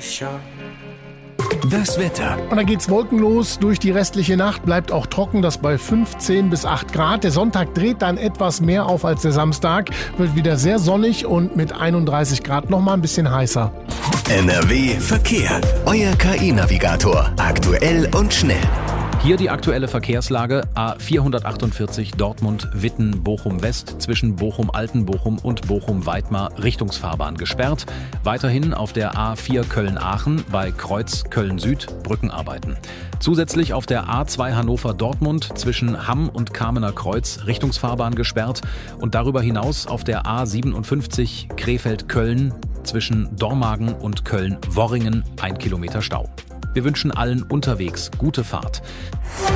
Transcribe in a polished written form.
Das Wetter. Und dann geht's wolkenlos durch die restliche Nacht, bleibt auch trocken, das bei 15 bis 8 Grad. Der Sonntag dreht dann etwas mehr auf als der Samstag, wird wieder sehr sonnig und mit 31 Grad nochmal ein bisschen heißer. NRW Verkehr. Euer KI-Navigator. Aktuell und schnell. Hier die aktuelle Verkehrslage: A448 Dortmund-Witten-Bochum-West zwischen Bochum-Altenbochum und Bochum-Weidmar Richtungsfahrbahn gesperrt. Weiterhin auf der A4 Köln-Aachen bei Kreuz Köln-Süd Brückenarbeiten. Zusätzlich auf der A2 Hannover-Dortmund zwischen Hamm und Kamener Kreuz Richtungsfahrbahn gesperrt und darüber hinaus auf der A57 Krefeld-Köln zwischen Dormagen und Köln-Worringen 1 Kilometer Stau. Wir wünschen allen unterwegs gute Fahrt.